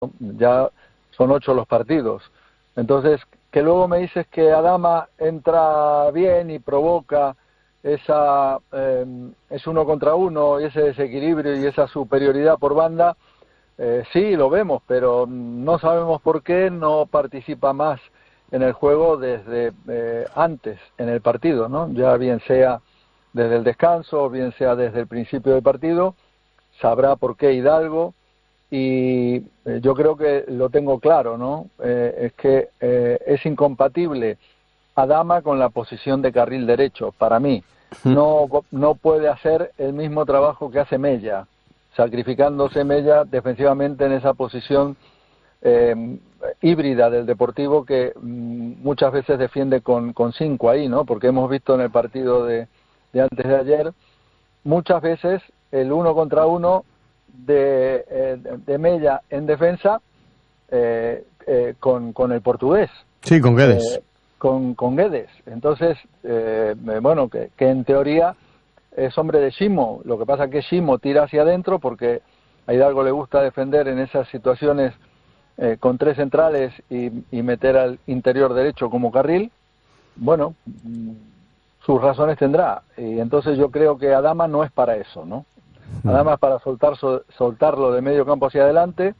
ya son 8 los partidos. Entonces, que luego me dices que Adama entra bien y provoca ese 1 contra 1 y ese desequilibrio y esa superioridad por banda, sí, lo vemos, pero no sabemos por qué no participa más en el juego desde antes, en el partido, ¿no? Ya bien sea desde el descanso, bien sea desde el principio del partido, sabrá por qué Hidalgo, y yo creo que lo tengo claro, ¿no? Es que es incompatible Adama con la posición de carril derecho, para mí. No puede hacer el mismo trabajo que hace Mella, sacrificándose Mella defensivamente en esa posición híbrida del Deportivo que muchas veces defiende con 5 ahí, ¿no? Porque hemos visto en el partido de antes de ayer muchas veces el 1 contra 1 de Mella en defensa con el portugués. Sí, con Guedes. Con Guedes. Entonces, bueno, que en teoría es hombre de Ximo. Lo que pasa es que Ximo tira hacia adentro porque a Hidalgo le gusta defender en esas situaciones con 3 centrales y meter al interior derecho como carril. Bueno, sus razones tendrá. Y entonces yo creo que Adama no es para eso, ¿no? Adama es para soltarlo de medio campo hacia adelante.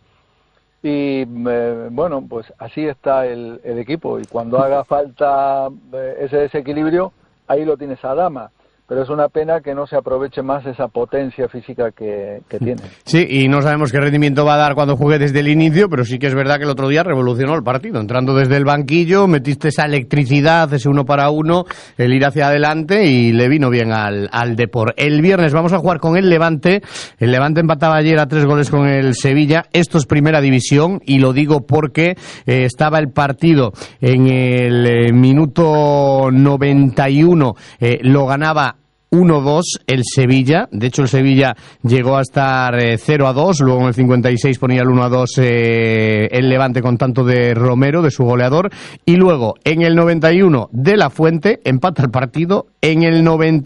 Y bueno, pues así está el equipo, y cuando haga falta ese desequilibrio, ahí lo tienes a Adama. Pero es una pena que no se aproveche más esa potencia física que tiene. Sí, y no sabemos qué rendimiento va a dar cuando juegue desde el inicio, pero sí que es verdad que el otro día revolucionó el partido. Entrando desde el banquillo, metiste esa electricidad, ese 1 para 1, el ir hacia adelante, y le vino bien al Depor. El viernes vamos a jugar con el Levante. El Levante empataba ayer a 3 goles con el Sevilla. Esto es primera división, y lo digo porque estaba el partido en el minuto 91, lo ganaba 1-2 el Sevilla. De hecho, el Sevilla llegó a estar 0-2, luego en el 56 ponía el 1-2 el Levante con tanto de Romero, de su goleador, y luego en el 91 de la Fuente empata el partido. En el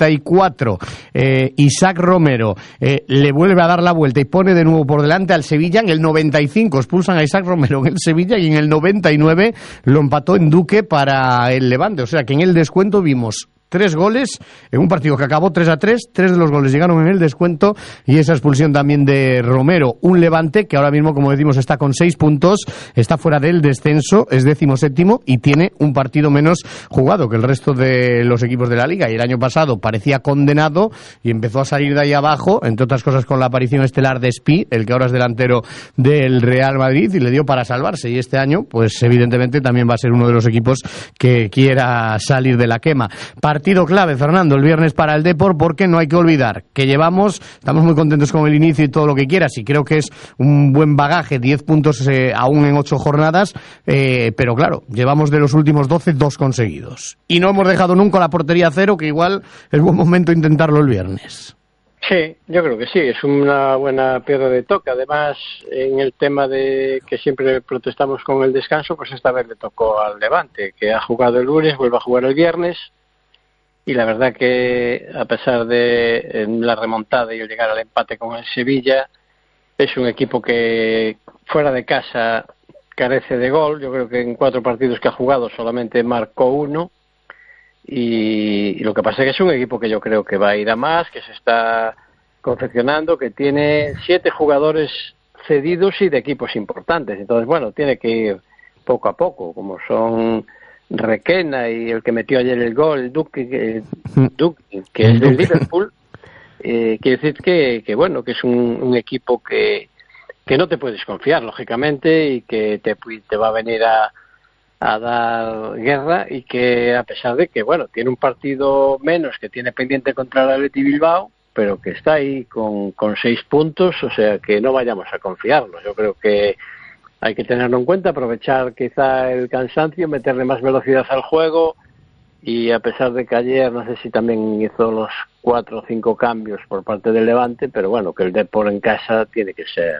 94 Isaac Romero le vuelve a dar la vuelta y pone de nuevo por delante al Sevilla. En el 95 expulsan a Isaac Romero en el Sevilla, y en el 99 lo empató en Duque para el Levante. O sea que en el descuento vimos 3 goles en un partido que acabó 3-3, 3 de los goles llegaron en el descuento, y esa expulsión también de Romero. Un Levante que ahora mismo, como decimos, está con 6 puntos, está fuera del descenso, es 17º y tiene un partido menos jugado que el resto de los equipos de la Liga. Y el año pasado parecía condenado y empezó a salir de ahí abajo, entre otras cosas con la aparición estelar de Spi, el que ahora es delantero del Real Madrid, y le dio para salvarse. Y este año, pues evidentemente también va a ser uno de los equipos que quiera salir de la quema. Partido clave, Fernando, el viernes para el Depor, porque no hay que olvidar que estamos muy contentos con el inicio y todo lo que quieras, y creo que es un buen bagaje, 10 puntos aún en 8 jornadas, pero claro, llevamos de los últimos 12, 2 conseguidos. Y no hemos dejado nunca la portería a 0, que igual es buen momento intentarlo el viernes. Sí, yo creo que sí, es una buena piedra de toque. Además, en el tema de que siempre protestamos con el descanso, pues esta vez le tocó al Levante, que ha jugado el lunes, vuelve a jugar el viernes. Y la verdad que, a pesar de la remontada y el llegar al empate con el Sevilla, es un equipo que fuera de casa carece de gol. Yo creo que en 4 partidos que ha jugado solamente marcó 1. Y lo que pasa es que es un equipo que yo creo que va a ir a más, que se está confeccionando, que tiene 7 jugadores cedidos y de equipos importantes. Entonces, bueno, tiene que ir poco a poco, como son Requena y el que metió ayer el gol, Duque, que es del Liverpool. Quiere decir que bueno, que es un equipo que no te puedes confiar, lógicamente, y que te va a venir a dar guerra, y que a pesar de que, bueno, tiene un partido menos que tiene pendiente contra el Athletic Bilbao, pero que está ahí con 6 puntos, o sea que no vayamos a confiarnos. Yo creo que hay que tenerlo en cuenta, aprovechar quizá el cansancio, meterle más velocidad al juego, y a pesar de que ayer no sé si también hizo los 4 o 5 cambios por parte del Levante, pero bueno, que el Depor en casa tiene que ser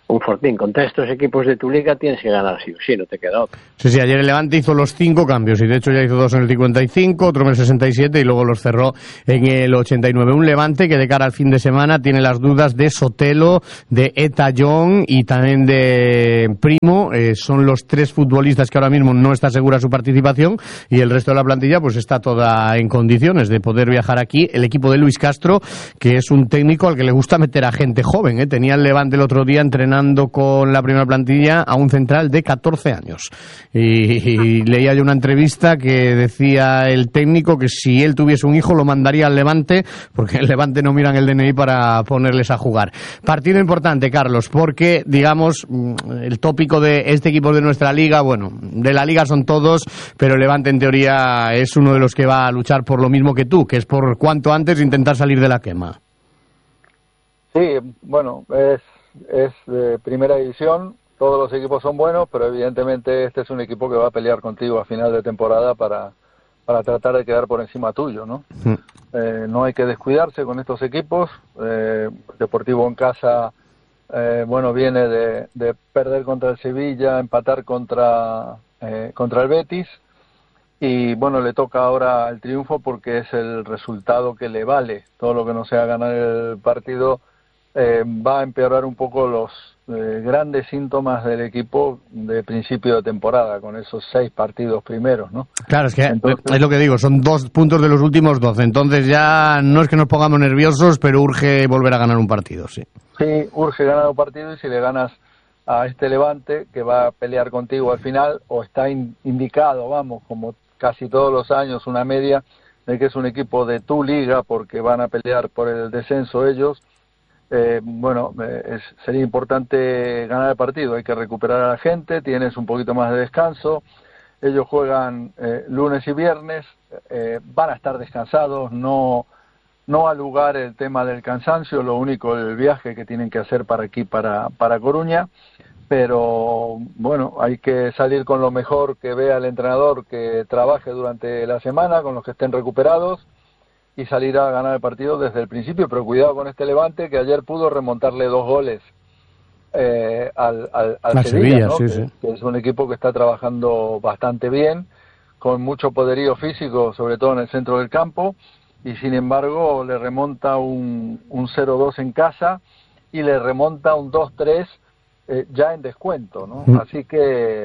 un fortín. Contra estos equipos de tu liga tienes que ganar sí o sí, no te queda otro. Sí, ayer el Levante hizo los 5 cambios y de hecho ya hizo 2 en el 55, otro en el 67 y luego los cerró en el 89. Un Levante que de cara al fin de semana tiene las dudas de Sotelo, de Eta John y también de Primo. Son los 3 futbolistas que ahora mismo no está segura su participación y el resto de la plantilla pues está toda en condiciones de poder viajar aquí. El equipo de Luis Castro, que es un técnico al que le gusta meter a gente joven, tenía el Levante el otro día entrenando con la primera plantilla a un central de 14 años. Y leía yo una entrevista que decía el técnico que si él tuviese un hijo lo mandaría al Levante, porque el Levante no miran el DNI para ponerles a jugar. Partido importante, Carlos, porque, digamos, el tópico de este equipo de nuestra liga, bueno, de la liga son todos, pero el Levante en teoría es uno de los que va a luchar por lo mismo que tú, que es por cuanto antes intentar salir de la quema. Sí, bueno, es de primera división, todos los equipos son buenos, pero evidentemente este es un equipo que va a pelear contigo a final de temporada para tratar de quedar por encima tuyo, ¿no? No hay que descuidarse con estos equipos. Deportivo en casa, bueno, viene de perder contra el Sevilla, empatar contra el Betis, y bueno, le toca ahora el triunfo porque es el resultado que le vale. Todo lo que no sea ganar el partido va a empeorar un poco los grandes síntomas del equipo de principio de temporada, con esos 6 partidos primeros, ¿no? Claro, es que entonces, es lo que digo, son 2 puntos de los últimos 12, entonces ya no es que nos pongamos nerviosos, pero urge volver a ganar un partido, sí. Sí, urge ganar un partido, y si le ganas a este Levante, que va a pelear contigo al final, o está indicado, vamos, como casi todos los años, una media de que es un equipo de tu liga, porque van a pelear por el descenso ellos. Sería importante ganar el partido. Hay que recuperar a la gente, tienes un poquito más de descanso. Ellos juegan lunes y viernes, van a estar descansados, no al lugar el tema del cansancio, lo único el viaje que tienen que hacer para aquí, para Coruña. Pero bueno, hay que salir con lo mejor que vea el entrenador, que trabaje durante la semana con los que estén recuperados, y salir a ganar el partido desde el principio. Pero cuidado con este Levante, que ayer pudo remontarle 2 goles al Sevilla, ¿no? Sí. Que es un equipo que está trabajando bastante bien, con mucho poderío físico, sobre todo en el centro del campo, y sin embargo le remonta un 0-2 en casa y le remonta un 2-3 ya en descuento, ¿no? Así que,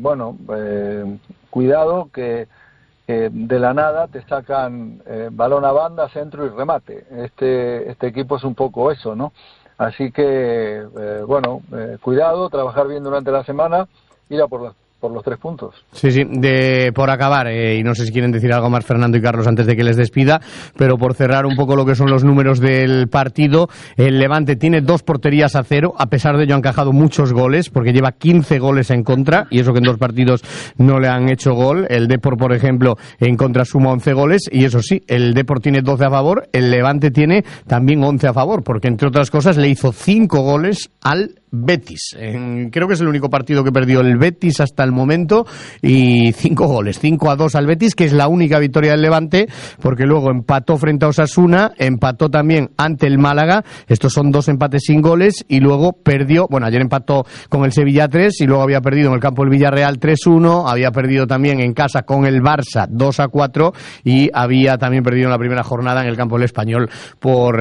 cuidado que de la nada te sacan balón a banda, centro y remate. Este equipo es un poco eso, ¿no? Así que, cuidado, trabajar bien durante la semana, ir a por los 3 puntos. Sí, por acabar, y no sé si quieren decir algo más Fernando y Carlos antes de que les despida, pero por cerrar un poco lo que son los números del partido, el Levante tiene 2 porterías a 0, a pesar de ello ha encajado muchos goles, porque lleva 15 goles en contra, y eso que en 2 partidos no le han hecho gol. El Depor, por ejemplo, en contra suma 11 goles, y eso sí, el Depor tiene 12 a favor, el Levante tiene también 11 a favor, porque entre otras cosas le hizo 5 goles al Betis. Creo que es el único partido que perdió el Betis hasta el momento, y 5 goles, 5-2 al Betis, que es la única victoria del Levante, porque luego empató frente a Osasuna, empató también ante el Málaga, estos son 2 empates sin goles, y luego perdió, ayer empató con el Sevilla 3, y luego había perdido en el campo del Villarreal 3-1, había perdido también en casa con el Barça 2-4, y había también perdido en la primera jornada en el campo del Español por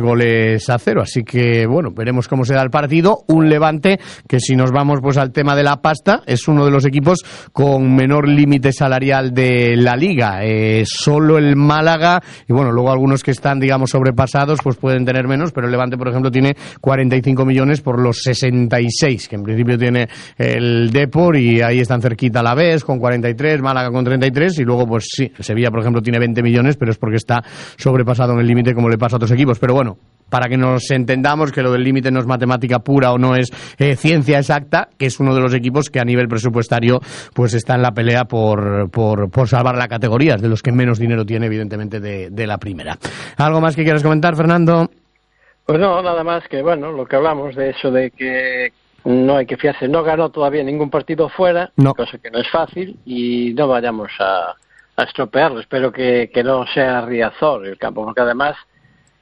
3-0, así que veremos cómo se da el partido. Un Levante que, si nos vamos pues al tema de la pasta, es uno de los equipos con menor límite salarial de la liga. Solo el Málaga, y luego algunos que están, digamos, sobrepasados, pues pueden tener menos, pero el Levante, por ejemplo, tiene 45 millones por los 66, que en principio tiene el Depor, y ahí están cerquita la Alavés con 43, Málaga con 33, y luego, pues sí, Sevilla, por ejemplo, tiene 20 millones, pero es porque está sobrepasado en el límite, como le pasa a otros equipos. Pero para que nos entendamos que lo del límite no es matemática pura o no es ciencia exacta, que es uno de los equipos que a nivel presupuestario pues está en la pelea por salvar la categoría, es de los que menos dinero tiene, evidentemente, de la primera. ¿Algo más que quieras comentar, Fernando? Pues no, nada más que, lo que hablamos de eso de que no hay que fiarse. No ganó todavía ningún partido fuera, cosa que no es fácil, y no vayamos a estropearlo. Espero que no sea Riazor el campo, porque además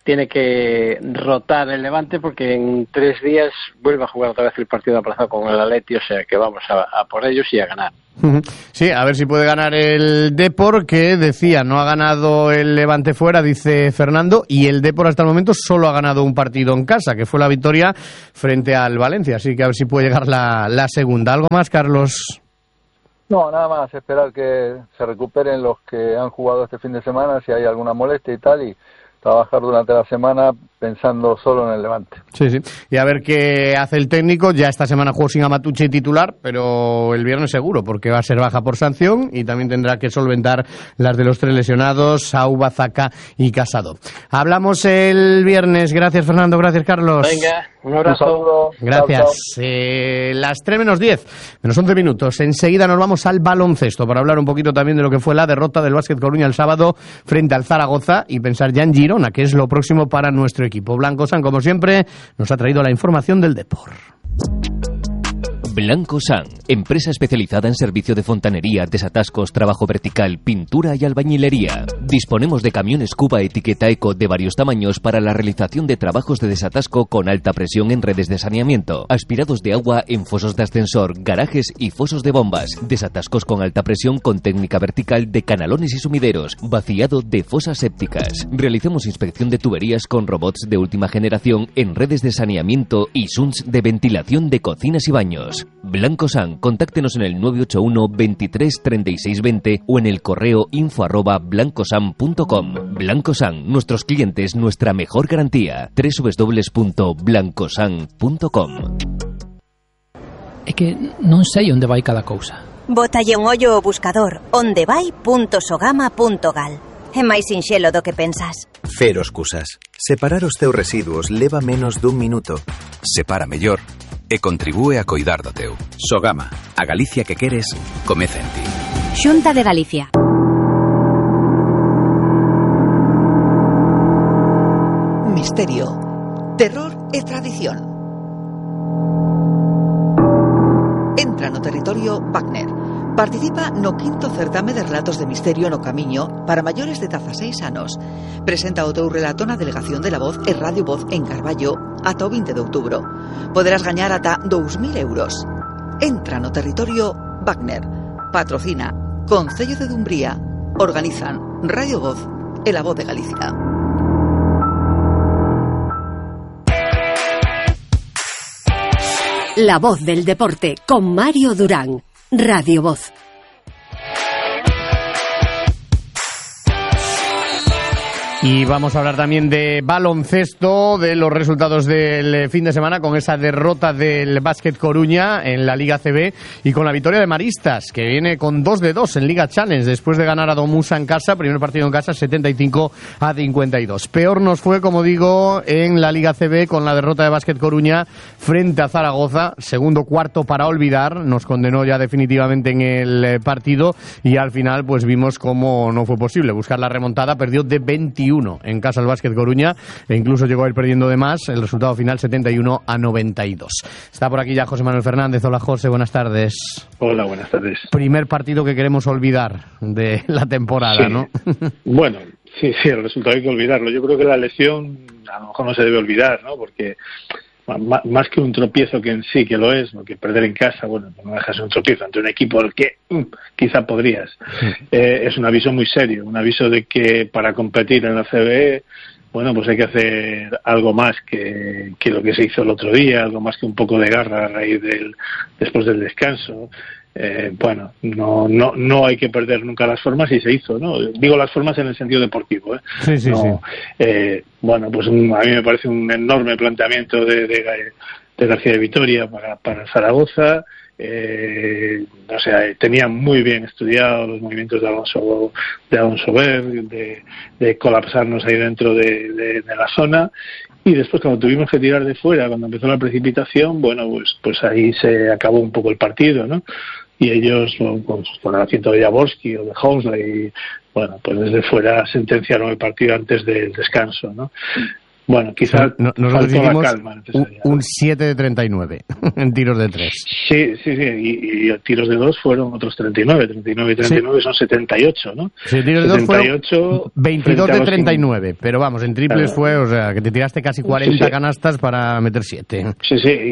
tiene que rotar el Levante porque en 3 días vuelve a jugar otra vez el partido aplazado con el Atleti, o sea que vamos a por ellos y a ganar. Sí, a ver si puede ganar el Depor, que decía, no ha ganado el Levante fuera, dice Fernando, y el Depor hasta el momento solo ha ganado un partido en casa, que fue la victoria frente al Valencia, así que a ver si puede llegar la segunda. ¿Algo más, Carlos? No, nada más, esperar que se recuperen los que han jugado este fin de semana, si hay alguna molestia y tal, y trabajar durante la semana pensando solo en el Levante. Sí, sí. Y a ver qué hace el técnico. Ya esta semana jugó sin Amatucci titular, pero el viernes seguro, porque va a ser baja por sanción y también tendrá que solventar las de los 3 lesionados, Sauba, Zaka y Casado. Hablamos el viernes. Gracias, Fernando. Gracias, Carlos. Venga, un abrazo. Un saludo. Gracias. Las 3 menos 10, menos 11 minutos. Enseguida nos vamos al baloncesto para hablar un poquito también de lo que fue la derrota del Básquet Coruña el sábado frente al Zaragoza y pensar ya en Girona, que es lo próximo para nuestro equipo. Blanco San, como siempre, nos ha traído la información del Depor. Blanco San, empresa especializada en servicio de fontanería, desatascos, trabajo vertical, pintura y albañilería. Disponemos de camiones Cuba etiqueta Eco de varios tamaños para la realización de trabajos de desatasco con alta presión en redes de saneamiento, aspirados de agua en fosos de ascensor, garajes y fosos de bombas, desatascos con alta presión con técnica vertical de canalones y sumideros, vaciado de fosas sépticas. Realizamos inspección de tuberías con robots de última generación en redes de saneamiento y sunts de ventilación de cocinas y baños. Blanco San, contáctenos en el 981 23 36 20 o en el correo info@blancosan.com. Blanco San, nuestros clientes, nuestra mejor garantía. www.blancosan.com. É que non sei onde vai cada cousa. Bótalle un ollo ao buscador ondevai.sogama.gal. É máis sinxelo do que pensas. Cero excusas. Separar os teus residuos leva menos dun minuto. Separa mellor e contribúe a coidar do teu. Sogama, a Galicia que queres, comeza en ti. Xunta de Galicia. Misterio, terror e tradición. Entra no territorio Wagner. Participa no 5º certame de relatos de misterio no Camiño para maiores de 16 anos. Presenta o teu relato na Delegación de la Voz e Radio Voz en Carballo ata o 20 de outubro. Poderás gañar ata 2.000 euros. Entra no territorio Wagner. Patrocina Concello de Dumbría. Organizan Radio Voz e La Voz de Galicia. La Voz del Deporte con Mario Durán. Radio Voz. Y vamos a hablar también de baloncesto, de los resultados del fin de semana con esa derrota del Básquet Coruña en la Liga CB y con la victoria de Maristas, que viene con 2-2 en Liga Challenge después de ganar a Domusa en casa, primer partido en casa, 75-52. Peor nos fue, como digo, en la Liga CB con la derrota de Básquet Coruña frente a Zaragoza, segundo cuarto para olvidar, nos condenó ya definitivamente en el partido y al final pues vimos cómo no fue posible buscar la remontada, perdió de 21 en casa el Básquet Coruña e incluso llegó a ir perdiendo de más, el resultado final 71-92. Está por aquí ya José Manuel Fernández. Hola José, buenas tardes. Hola, buenas tardes. Primer partido que queremos olvidar de la temporada, sí. ¿No? Bueno, sí, el resultado hay que olvidarlo. Yo creo que la lesión a lo mejor no se debe olvidar, ¿no? Porque más que un tropiezo que en sí, que lo es, porque perder en casa, bueno, no dejas un tropiezo ante un equipo al que quizá podrías. Es un aviso muy serio, un aviso de que para competir en la CBE, bueno, pues hay que hacer algo más que lo que se hizo el otro día, algo más que un poco de garra a raíz después del descanso. Bueno, no hay que perder nunca las formas y se hizo, ¿no? Digo las formas en el sentido deportivo, ¿eh? Sí. Bueno, pues a mí me parece un enorme planteamiento de García de Vitoria para Zaragoza. O sea, tenía muy bien estudiado los movimientos de Alonso Ver, de colapsarnos ahí dentro de la zona. Y después, cuando tuvimos que tirar de fuera, cuando empezó la precipitación, bueno, pues ahí se acabó un poco el partido, ¿no? Y ellos, con el asiento de Jaworski o de Housley, bueno, pues desde fuera sentenciaron el partido antes del descanso, ¿no? Bueno, quizás nosotros hicimos un 7 de 39 en tiros de 3. Sí, y tiros de 2 fueron otros 39 y 39 son 78, ¿no? Sí, tiros de 2 fueron 22 de 39, pero vamos, en triples fue, o sea, que te tiraste casi 40 canastas para meter 7. Sí,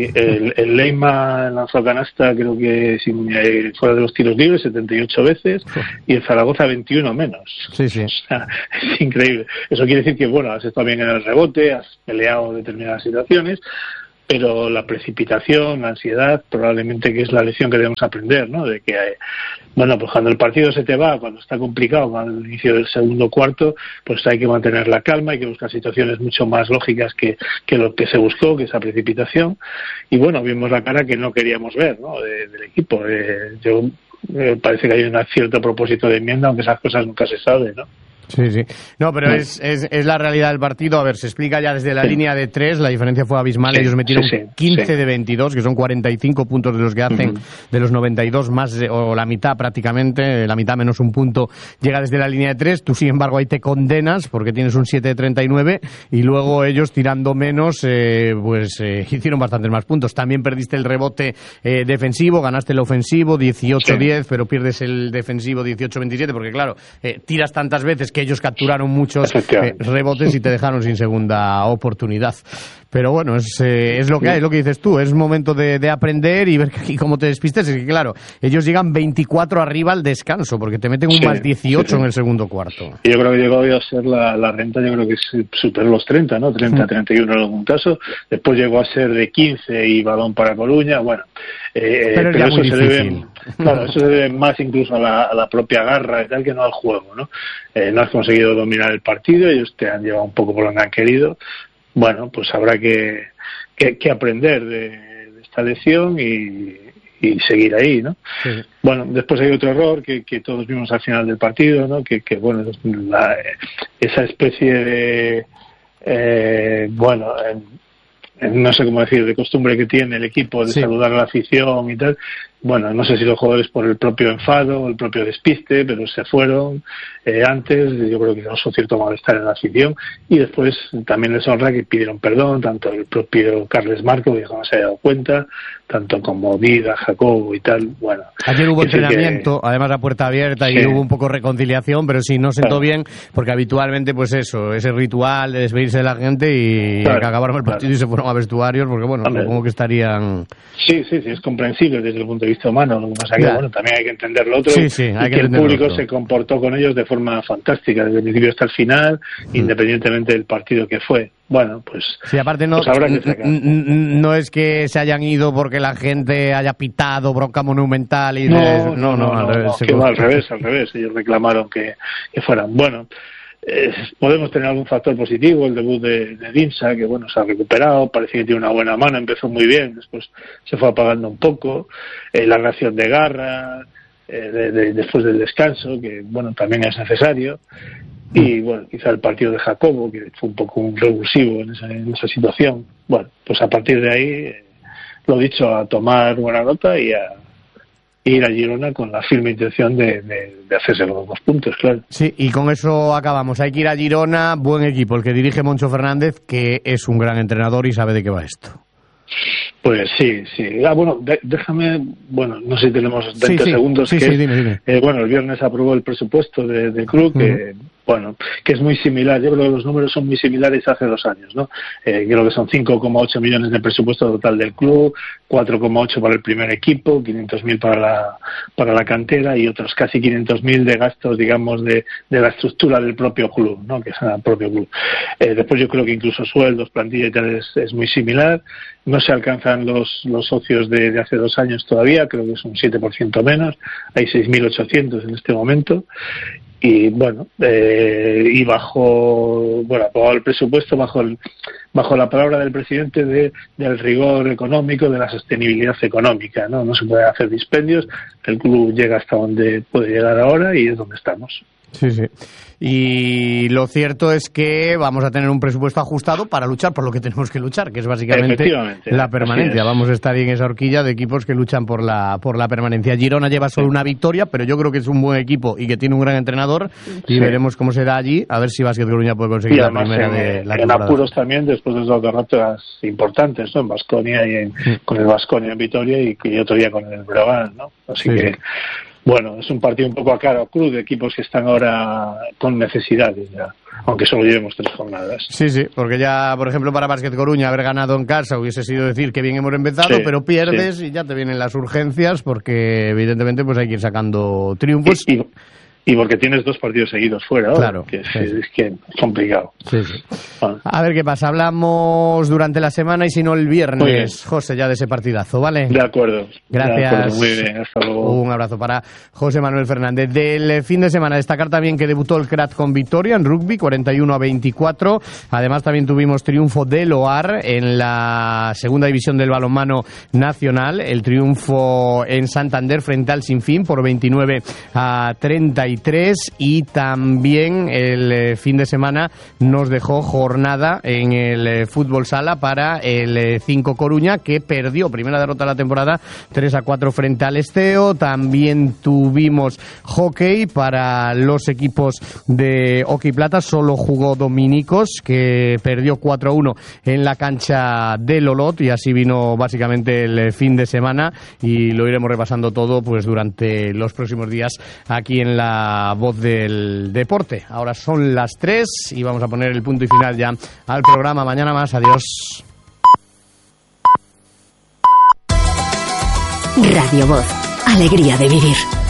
el Leima lanzó canasta, creo que fuera de los tiros libres, 78 veces, y el Zaragoza 21 menos. Sí. O sea, es increíble. Eso quiere decir que, bueno, has estado bien en el rebote, has peleado determinadas situaciones, pero la precipitación, la ansiedad, probablemente que es la lección que debemos aprender, ¿no? De que, bueno, pues cuando el partido se te va, cuando está complicado, al inicio del segundo cuarto, pues hay que mantener la calma, hay que buscar situaciones mucho más lógicas que lo que se buscó, que esa precipitación. Y bueno, vimos la cara que no queríamos ver, ¿no? Del equipo. Parece que hay un cierto propósito de enmienda, aunque esas cosas nunca se sabe, ¿no? Sí. No, pero es la realidad del partido. A ver, se explica ya desde la línea de 3, la diferencia fue abismal. Ellos metieron 15 de 22, que son 45 puntos de los que hacen, de los 92, más o la mitad prácticamente, la mitad menos un punto, llega desde la línea de 3. Tú, sin embargo, ahí te condenas porque tienes un 7 de 39 y luego ellos tirando menos, hicieron bastantes más puntos. También perdiste el rebote defensivo, ganaste el ofensivo 18-10, pero pierdes el defensivo 18-27 porque, claro, tiras tantas veces que ellos capturaron muchos rebotes y te dejaron sin segunda oportunidad. Pero bueno, es lo que hay, es lo que dices tú. Es momento de aprender y ver aquí cómo te despistes. Es que, claro, ellos llegan 24 arriba al descanso porque te meten un más 18 en el segundo cuarto. Yo creo que llegó a ser la renta, yo creo que superó los 30, ¿no? 30-31 en algún caso. Después llegó a ser de 15 y balón para Coruña. Bueno, pero eso se debe, claro, eso se debe más incluso a la propia garra y tal que no al juego, ¿no? No has conseguido dominar el partido, ellos te han llevado un poco por donde han querido. Bueno, pues habrá que aprender de esta lección y seguir ahí, ¿no? Sí. Bueno, después hay otro error que todos vimos al final del partido, ¿no? Que bueno, esa especie de no sé cómo decir, de costumbre que tiene el equipo de saludar a la afición y tal. Bueno, no sé si los jugadores por el propio enfado o el propio despiste, pero se fueron antes. Yo creo que causó cierto malestar en la afición. Y después también les honra que pidieron perdón, tanto el propio Carles Marco, que no se haya dado cuenta, tanto como Vida, Jacobo y tal. Bueno, ayer hubo entrenamiento, además a puerta abierta, y hubo un poco de reconciliación, pero sí, no sentó bien, porque habitualmente, pues eso, ese ritual de despedirse de la gente y que acabaron el partido y se fueron a vestuarios, porque bueno, supongo que estarían... Sí, es comprensible desde el punto de vista humano. Lo que pasa es que, bueno, también hay que entender lo otro, hay y que el público se comportó con ellos de forma fantástica, desde el principio hasta el final, independientemente del partido que fue. Bueno, pues... Sí, aparte no, no es que se hayan ido porque la gente haya pitado bronca monumental y... No, al revés, ellos reclamaron que fueran. Bueno, podemos tener algún factor positivo, el debut de Dinsa, que bueno, se ha recuperado, parece que tiene una buena mano, empezó muy bien, después se fue apagando un poco, la reacción de garra, después del descanso, que bueno, también es necesario, y bueno, quizá el partido de Jacobo, que fue un poco un revulsivo en esa situación. Bueno, pues a partir de ahí, lo dicho, a tomar buena nota y a ir a Girona con la firme intención de hacerse los 2 puntos, claro. Sí, y con eso acabamos. Hay que ir a Girona, buen equipo, el que dirige Moncho Fernández, que es un gran entrenador y sabe de qué va esto. Pues sí. Bueno, déjame, no sé si tenemos 20 segundos. Dime. Bueno, el viernes aprobó el presupuesto del club, que es muy similar. Yo creo que los números son muy similares a hace 2 años, ¿no? Creo que son 5,8 millones de presupuesto total del club, 4,8 para el primer equipo, 500.000 para la cantera y otros casi 500.000 de gastos, digamos, de la estructura del propio club, ¿no? Que es el propio club. Después yo creo que incluso sueldos, plantilla y tal es muy similar. No se alcanzan los socios de hace 2 años todavía, creo que es un 7% menos, hay 6.800 en este momento. Y bueno, aprobado el presupuesto bajo la palabra del presidente del rigor económico, de la sostenibilidad económica, ¿no? No se pueden hacer dispendios, el club llega hasta donde puede llegar ahora y es donde estamos. Sí, sí. Y lo cierto es que vamos a tener un presupuesto ajustado para luchar por lo que tenemos que luchar, que es básicamente la permanencia. Vamos a estar ahí en esa horquilla de equipos que luchan por la permanencia. Girona lleva solo una victoria, pero yo creo que es un buen equipo y que tiene un gran entrenador, y veremos cómo se da allí, a ver si Basket Coruña puede conseguir la primera de la temporada. En apuros también, después de dos derrotas importantes, ¿no? En Baskonia y con el Baskonia en Vitoria y otro día con el Breogán, ¿no? Así que... Bueno, es un partido un poco a cara o cruz de equipos que están ahora con necesidades ya, aunque solo llevemos 3 jornadas. Sí, porque ya, por ejemplo, para Basket Coruña haber ganado en casa hubiese sido decir que bien hemos empezado, pero pierdes y ya te vienen las urgencias porque evidentemente pues hay que ir sacando triunfos. Y porque tienes 2 partidos seguidos fuera, ¿no? Claro. Que es que es complicado. Sí. Bueno. A ver qué pasa. Hablamos durante la semana y si no el viernes, José, ya de ese partidazo, ¿vale? De acuerdo. Gracias. De acuerdo. Muy bien, hasta luego. Un abrazo para José Manuel Fernández. Del fin de semana, destacar también que debutó el Crat con victoria en rugby, 41-24. Además también tuvimos triunfo del OAR en la segunda división del balonmano nacional. El triunfo en Santander frente al Sinfín por 29-33. Y también el fin de semana nos dejó jornada en el fútbol sala para el 5 Coruña, que perdió primera derrota de la temporada 3-4 frente al Esteo. También tuvimos hockey para los equipos de hockey plata, solo jugó Dominicos, que perdió 4-1 en la cancha del Olot, y así vino básicamente el fin de semana, y lo iremos repasando todo pues durante los próximos días aquí en la voz del deporte. Ahora son las 3 y vamos a poner el punto y final ya al programa. Mañana más. Adiós. Radio Voz. Alegría de vivir.